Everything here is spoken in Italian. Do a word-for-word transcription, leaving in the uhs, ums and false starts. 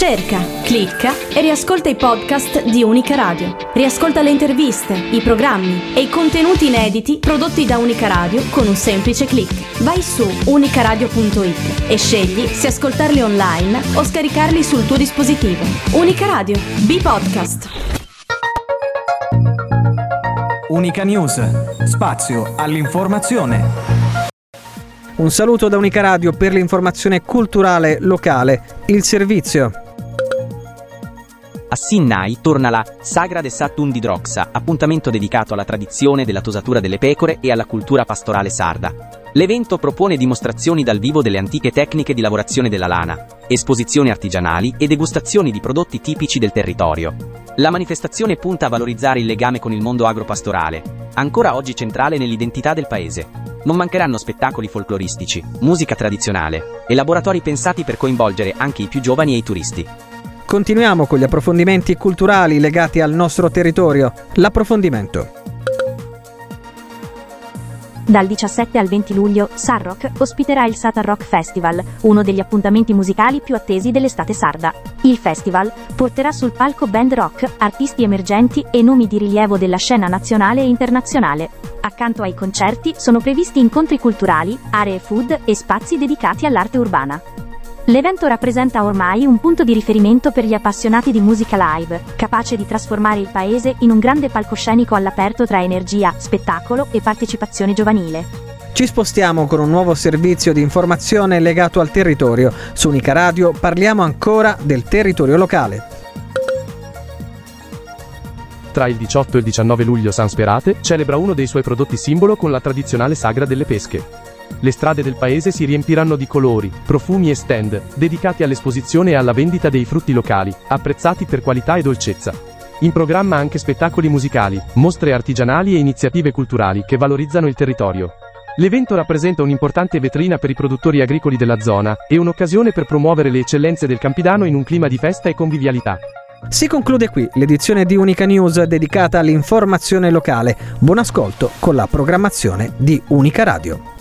Cerca, clicca e riascolta i podcast di Unica Radio. Riascolta le interviste, i programmi e i contenuti inediti prodotti da Unica Radio con un semplice click. Vai su unicaradio punto it e scegli se ascoltarli online o scaricarli sul tuo dispositivo. Unica Radio, B-Podcast. Unica News, spazio all'informazione. Un saluto da Unica Radio per l'informazione culturale locale, il servizio. A Sinnai torna la Sagra de Satun di Droxa, appuntamento dedicato alla tradizione della tosatura delle pecore e alla cultura pastorale sarda. L'evento propone dimostrazioni dal vivo delle antiche tecniche di lavorazione della lana, esposizioni artigianali e degustazioni di prodotti tipici del territorio. La manifestazione punta a valorizzare il legame con il mondo agropastorale, ancora oggi centrale nell'identità del paese. Non mancheranno spettacoli folcloristici, musica tradizionale e laboratori pensati per coinvolgere anche i più giovani e i turisti. Continuiamo con gli approfondimenti culturali legati al nostro territorio. L'approfondimento. Dal diciassette al venti luglio, Sarrock ospiterà il Satar Rock Festival, uno degli appuntamenti musicali più attesi dell'estate sarda. Il festival porterà sul palco band rock, artisti emergenti e nomi di rilievo della scena nazionale e internazionale. Accanto ai concerti sono previsti incontri culturali, aree food e spazi dedicati all'arte urbana. L'evento rappresenta ormai un punto di riferimento per gli appassionati di musica live, capace di trasformare il paese in un grande palcoscenico all'aperto tra energia, spettacolo e partecipazione giovanile. Ci spostiamo con un nuovo servizio di informazione legato al territorio. Su Unica Radio parliamo ancora del territorio locale. Tra il diciotto e il diciannove luglio San Sperate celebra uno dei suoi prodotti simbolo con la tradizionale Sagra delle Pesche. Le strade del paese si riempiranno di colori, profumi e stand, dedicati all'esposizione e alla vendita dei frutti locali, apprezzati per qualità e dolcezza. In programma anche spettacoli musicali, mostre artigianali e iniziative culturali che valorizzano il territorio. L'evento rappresenta un'importante vetrina per i produttori agricoli della zona e un'occasione per promuovere le eccellenze del Campidano in un clima di festa e convivialità. Si conclude qui l'edizione di Unica News dedicata all'informazione locale. Buon ascolto con la programmazione di Unica Radio.